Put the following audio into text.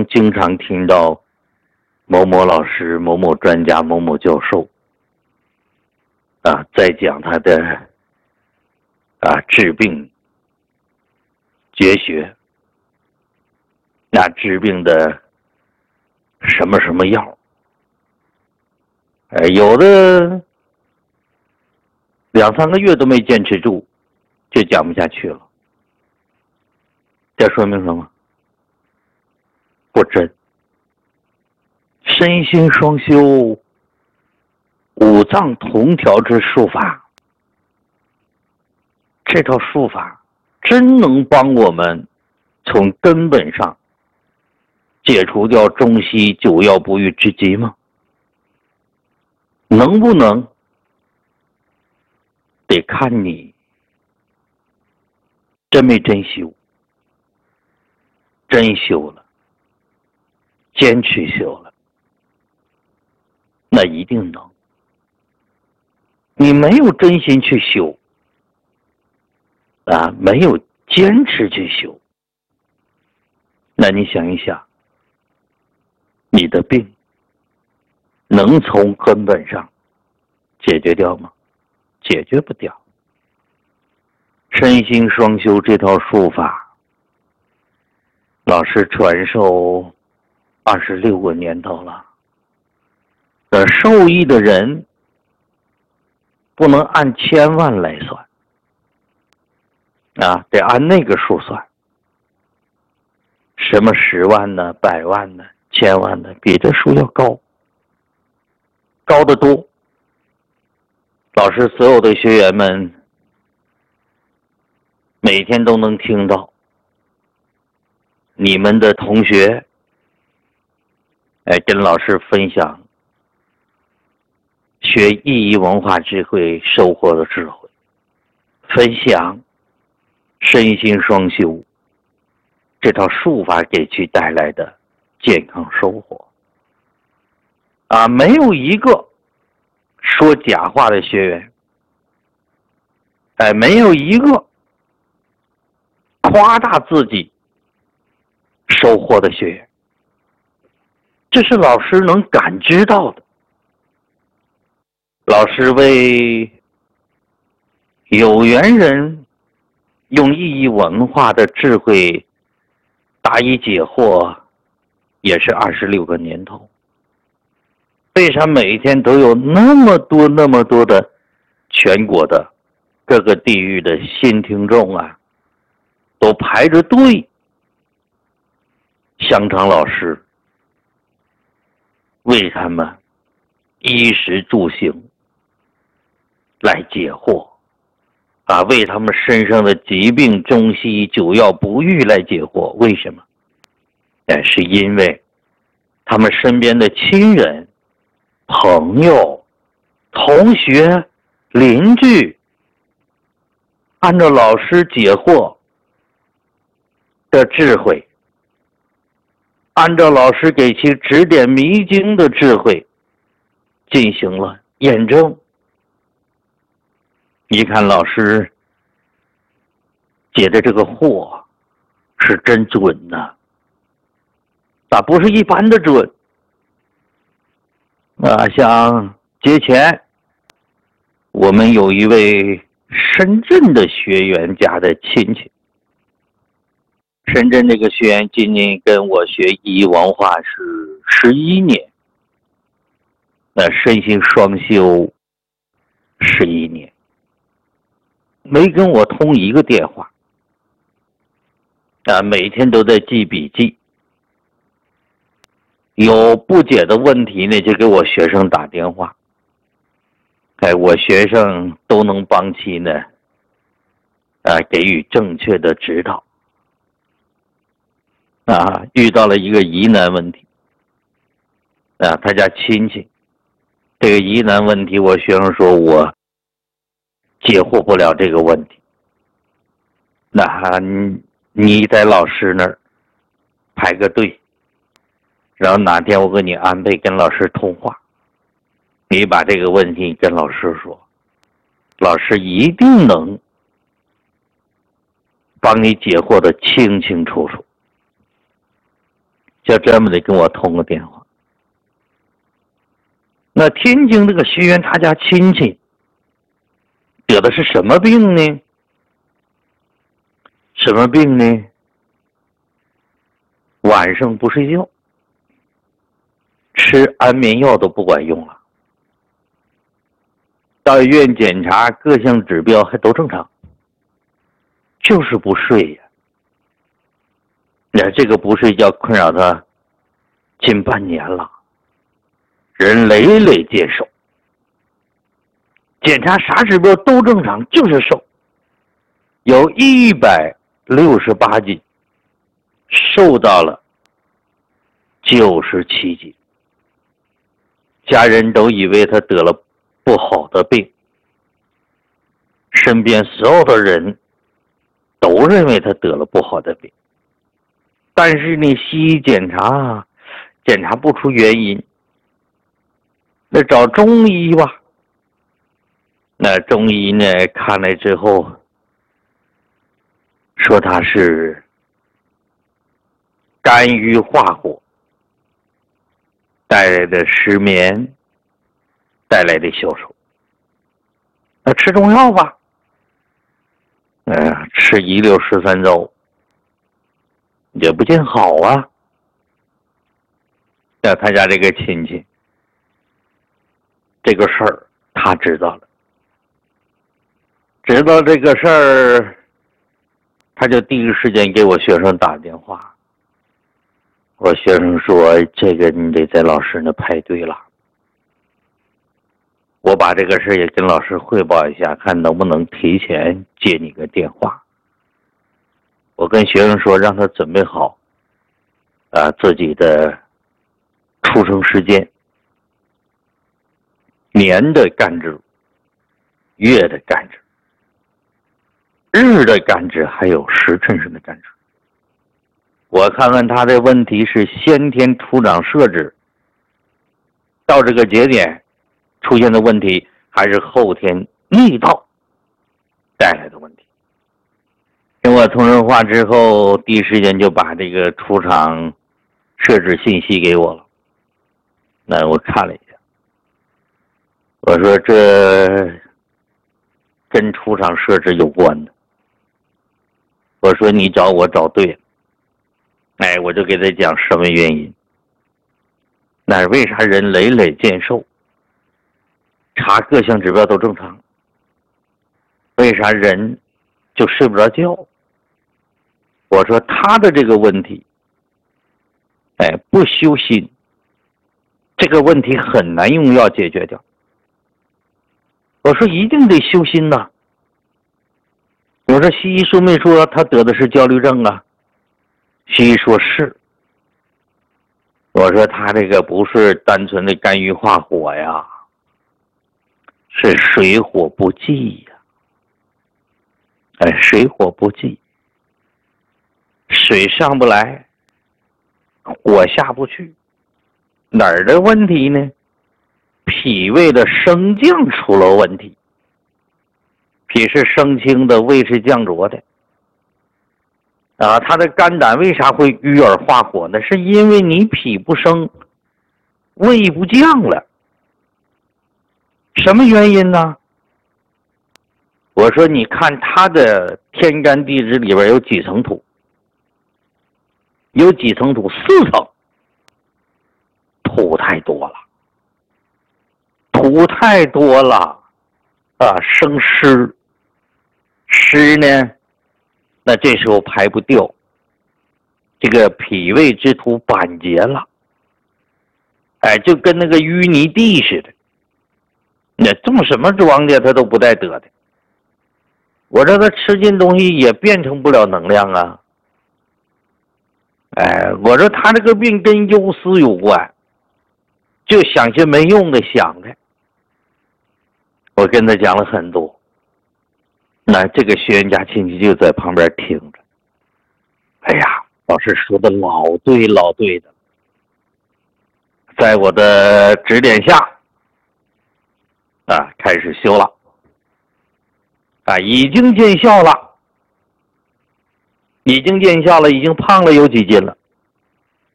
能经常听到某某老师、某某专家、某某教授在讲他的治病绝学，治病的什么什么药，有的2、3个月都没坚持住，就讲不下去了。这说明什么？不真。身心双修，五脏同调之术法，这套术法真能帮我们从根本上解除掉中西久药不愈之疾吗？能不能？得看你真没真修。真修了，坚持修了，那一定能。你没有真心去修没有坚持去修，那你想一想，你的病能从根本上解决掉吗？解决不掉。身心双修这套术法，老师传授26个年头了，受益的人不能按千万来算得按那个数算。什么10万呢、100万呢、1000万呢，比这数要高得多。老师所有的学员们每天都能听到你们的同学跟老师分享学意义文化智慧收获的智慧，分享身心双修这套术法给其带来的健康收获没有一个说假话的学员，没有一个夸大自己收获的学员，这是老师能感知到的。老师为有缘人用意义文化的智慧答疑解惑，也是26个年头。为啥每一天都有那么多的全国的各个地域的新听众都排着队向常老师为他们衣食住行来解惑为他们身上的疾病中西久药不愈来解惑。为什么？是因为他们身边的亲人、朋友、同学、邻居按照老师解惑的智慧，按照老师给其指点迷津的智慧进行了验证。你看老师解的这个惑是真准呐，不是一般的准像节前我们有一位深圳的学员家的亲戚，深圳这个学员今年跟我学意义文化是11年，身心双修11年，没跟我通一个电话每天都在记笔记，有不解的问题呢就给我学生打电话，我学生都能帮其呢给予正确的指导遇到了一个疑难问题他家亲戚这个疑难问题，我学生说我解惑不了这个问题，你在老师那儿排个队，然后哪天我给你安排跟老师通话，你把这个问题跟老师说，老师一定能帮你解惑的清清楚楚。 就这么的跟我通个电话。那天津这个学员他家亲戚得的是什么病呢？什么病呢？晚上不睡觉，吃安眠药都不管用了，到医院检查各项指标还都正常，就是不睡呀。那这个不睡觉困扰他近半年了，人累累接受，检查啥指标都正常，就是瘦，有168斤，瘦到了97斤。家人都以为他得了不好的病，身边所有的人都认为他得了不好的病，但是你西医检查不出原因，那找中医吧。那中医呢看来之后说他是肝郁化火带来的失眠，带来的消瘦。那吃中药吧，吃1溜13周也不见好啊。那他家这个亲戚这个事儿他知道了，知道这个事儿他就第一时间给我学生打电话。我学生说这个你得在老师那排队了。我把这个事也跟老师汇报一下，看能不能提前接你个电话。我跟学生说让他准备好自己的出生时间、年的干支、月的干支、日的干支，还有时辰上的干支。我看看他的问题是先天出长设置到这个节点出现的问题，还是后天逆道带来的问题。跟我通上话之后，第一时间就把这个出厂设置信息给我了。那我看了一下，我说这跟出厂设置有关的。我说你找我找对了。我就给他讲什么原因。那为啥人累累见瘦，查各项指标都正常，为啥人就睡不着觉？我说他的这个问题不修心，这个问题很难用药解决掉。我说一定得修心呐。我说西医说没说他得的是焦虑症啊？西医说是。我说他这个不是单纯的肝郁化火呀，是水火不济呀。水火不济，水上不来，火下不去。哪儿的问题呢？脾胃的升降出了问题。脾是升清的，胃是降浊的。他的肝胆为啥会郁而化火呢？是因为你脾不升，胃不降了。什么原因呢？我说你看他的天干地支里边有几层土？有几层土？4层。土太多了，土太多了生湿，湿呢那这时候排不掉，这个脾胃之土板结了，就跟那个淤泥地似的，那种什么庄稼他都不带得的。我说他吃进东西也变成不了能量啊。我说他这个病跟忧思有关，就想些没用的想的。我跟他讲了很多，那这个学员家亲戚就在旁边听着。哎呀，老师说的老对的。在我的指点下开始修了已经见效了，已经胖了有几斤了。